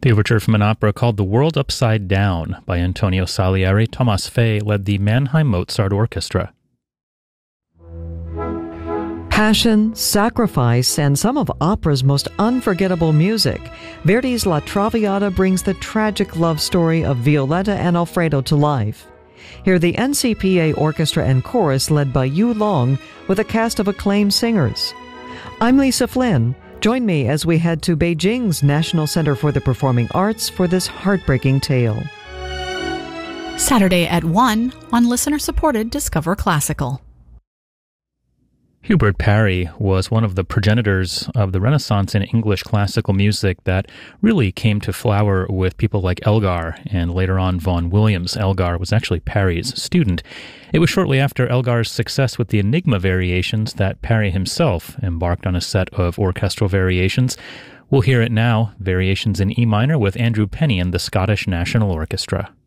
The overture from an opera called The World Upside Down by Antonio Salieri. Thomas Fay led the Mannheim Mozart Orchestra. Passion, sacrifice, and some of opera's most unforgettable music. Verdi's La Traviata brings the tragic love story of Violetta and Alfredo to life. Hear the NCPA Orchestra and Chorus led by Yu Long with a cast of acclaimed singers. I'm Lisa Flynn. Join me as we head to Beijing's National Center for the Performing Arts for this heartbreaking tale. Saturday at 1 on listener-supported Discover Classical. Hubert Parry was one of the progenitors of the Renaissance in English classical music that really came to flower with people like Elgar and later on Vaughan Williams. Elgar was actually Parry's student. It was shortly after Elgar's success with the Enigma variations that Parry himself embarked on a set of orchestral variations. We'll hear it now, variations in E minor with Andrew Penny and the Scottish National Orchestra.